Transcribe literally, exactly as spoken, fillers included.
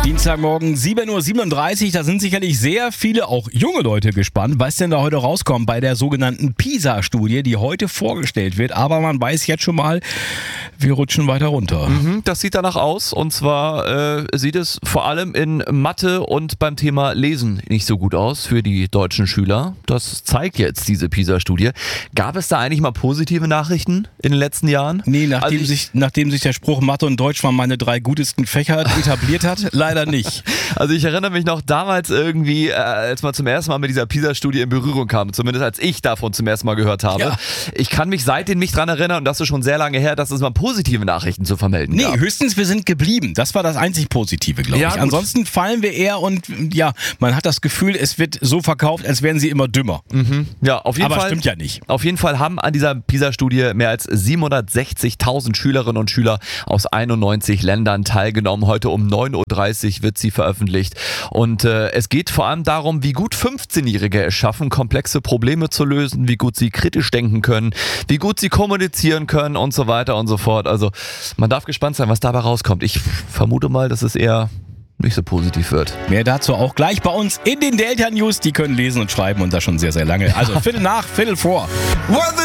Dienstagmorgen sieben Uhr siebenunddreißig, da sind sicherlich sehr viele, auch junge Leute gespannt, was denn da heute rauskommt bei der sogenannten PISA-Studie, die heute vorgestellt wird. Aber man weiß jetzt schon mal, wir rutschen weiter runter. Mhm, das sieht danach aus und zwar äh, sieht es vor allem in Mathe und beim Thema Lesen nicht so gut aus für die deutschen Schüler. Das zeigt jetzt diese PISA-Studie. Gab es da eigentlich mal positive Nachrichten in den letzten Jahren? Nee, nachdem, Also ich, sich, nachdem sich der Spruch Mathe und Deutsch waren meine drei gutesten Fächer etabliert hat, leider nicht. Also ich erinnere mich noch damals irgendwie, äh, als man zum ersten Mal mit dieser PISA-Studie in Berührung kam, zumindest als ich davon zum ersten Mal gehört habe. Ja. Ich kann mich seitdem nicht dran erinnern und das ist schon sehr lange her, dass es mal positive Nachrichten zu vermelden Nee, gab. höchstens wir sind geblieben. Das war das einzig Positive, glaube Ja, ich. gut. Ansonsten fallen wir eher und ja, man hat das Gefühl, es wird so verkauft, als wären sie immer dümmer. Mhm. Ja, auf jeden Aber Fall. stimmt ja nicht. Auf jeden Fall haben an dieser PISA-Studie mehr als siebenhundertsechzigtausend Schülerinnen und Schüler aus einundneunzig Ländern teilgenommen. Heute um neun Uhr dreißig wird sie veröffentlicht. Und äh, es geht vor allem darum, wie gut fünfzehnjährige es schaffen, komplexe Probleme zu lösen, wie gut sie kritisch denken können, wie gut sie kommunizieren können und so weiter und so fort. Also man darf gespannt sein, was dabei rauskommt. Ich vermute mal, dass es eher nicht so positiv wird. Mehr dazu auch gleich bei uns in den Delta News. Die können lesen und schreiben und das schon sehr, sehr lange. Also Viertel nach, Viertel vor.